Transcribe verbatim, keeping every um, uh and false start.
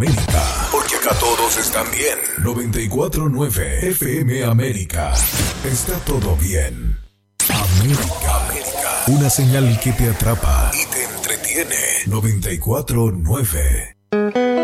América, porque acá todos están bien. noventa y cuatro punto nueve F M América. Está todo bien. América, América. Una señal que te atrapa y te entretiene. noventa y cuatro punto nueve